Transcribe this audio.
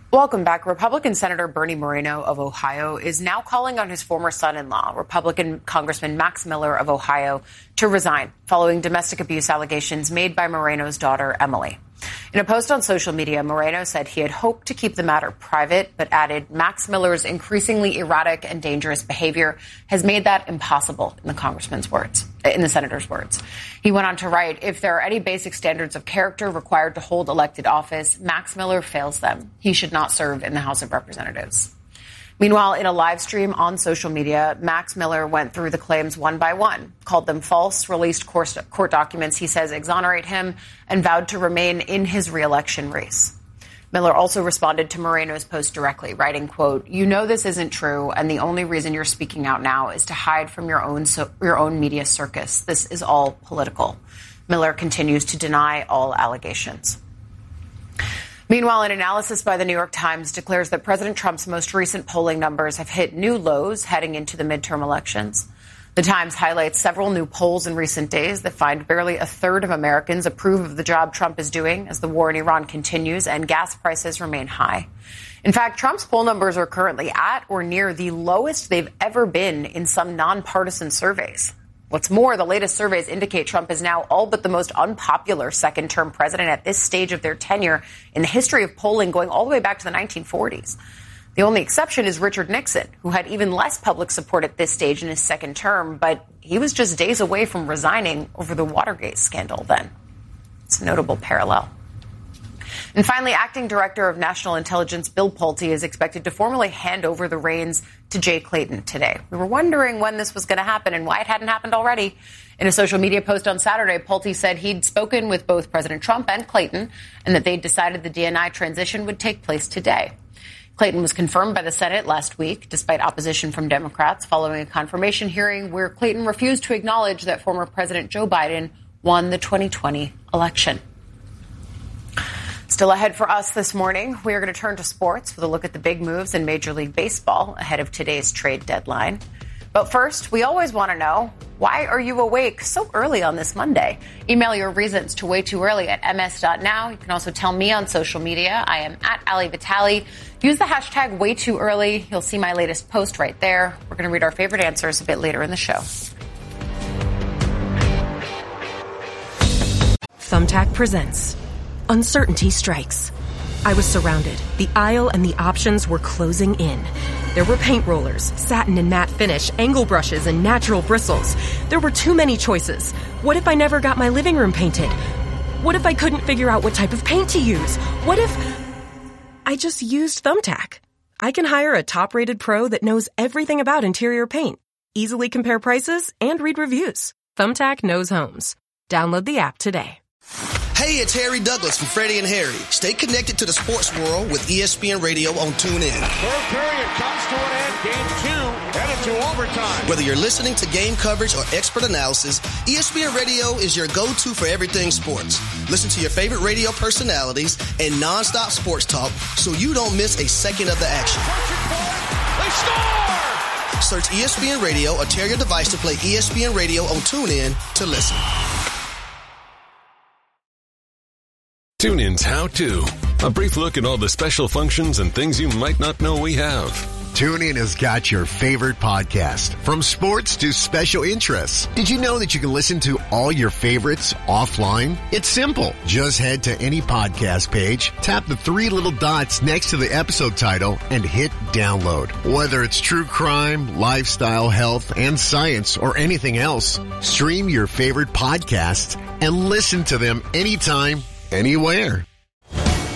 Welcome back. Republican Senator Bernie Moreno of Ohio is now calling on his former son-in-law, Republican Congressman Max Miller of Ohio, to resign following domestic abuse allegations made by Moreno's daughter, Emily. In a post on social media, Moreno said he had hoped to keep the matter private, but added Max Miller's increasingly erratic and dangerous behavior has made that impossible, in the senator's words. He went on to write, if there are any basic standards of character required to hold elected office, Max Miller fails them. He should not serve in the House of Representatives. Meanwhile, in a live stream on social media, Max Miller went through the claims one by one, called them false, released court documents he says exonerate him, and vowed to remain in his re-election race. Miller also responded to Moreno's post directly, writing, quote, "You know this isn't true, and the only reason you're speaking out now is to hide from your own media circus. This is all political." Miller continues to deny all allegations. Meanwhile, an analysis by the New York Times declares that President Trump's most recent polling numbers have hit new lows heading into the midterm elections. The Times highlights several new polls in recent days that find barely a third of Americans approve of the job Trump is doing as the war in Iran continues and gas prices remain high. In fact, Trump's poll numbers are currently at or near the lowest they've ever been in some nonpartisan surveys. What's more, the latest surveys indicate Trump is now all but the most unpopular second-term president at this stage of their tenure in the history of polling going all the way back to the 1940s. The only exception is Richard Nixon, who had even less public support at this stage in his second term, but he was just days away from resigning over the Watergate scandal then. It's a notable parallel. And finally, Acting Director of National Intelligence Bill Pulte is expected to formally hand over the reins to Jay Clayton today. We were wondering when this was going to happen and why it hadn't happened already. In a social media post on Saturday, Pulte said he'd spoken with both President Trump and Clayton and that they'd decided the DNI transition would take place today. Clayton was confirmed by the Senate last week, despite opposition from Democrats, following a confirmation hearing where Clayton refused to acknowledge that former President Joe Biden won the 2020 election. Still ahead for us this morning, we are going to turn to sports with a look at the big moves in Major League Baseball ahead of today's trade deadline. But first, we always want to know, why are you awake so early on this Monday? Email your reasons to way too early at ms.now. You can also tell me on social media. I am at Ali Vitale. Use the hashtag way too early. You'll see my latest post right there. We're going to read our favorite answers a bit later in the show. Thumbtack presents Uncertainty Strikes. I was surrounded. The aisle and the options were closing in. There were paint rollers, satin and matte finish, angle brushes, and natural bristles. There were too many choices. What if I never got my living room painted? What if I couldn't figure out what type of paint to use? What if I just used Thumbtack? I can hire a top-rated pro that knows everything about interior paint, easily compare prices, and read reviews. Thumbtack knows homes. Download the app today. Hey, it's Harry Douglas from Freddie and Harry. Stay connected to the sports world with ESPN Radio on TuneIn. Third period comes to an end. Game 2 headed to overtime. Whether you're listening to game coverage or expert analysis, ESPN Radio is your go-to for everything sports. Listen to your favorite radio personalities and nonstop sports talk so you don't miss a second of the action. They score! Search ESPN Radio or tear your device to play ESPN Radio on TuneIn to listen. TuneIn's How To. A brief look at all the special functions and things you might not know we have. TuneIn has got your favorite podcast, from sports to special interests. Did you know that you can listen to all your favorites offline? It's simple. Just head to any podcast page, tap the 3 little dots next to the episode title, and hit download. Whether it's true crime, lifestyle, health, and science, or anything else, stream your favorite podcasts and listen to them anytime, anywhere.